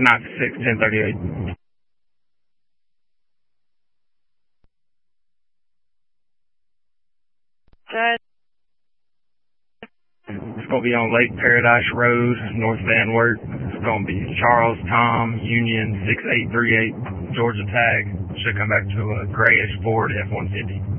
9-6, 1038. It's going to be on Lake Paradise Road, North Van Wert. It's going to be Charles Tom Union 6838 Georgia tag. Should come back to a grayish Ford F-150.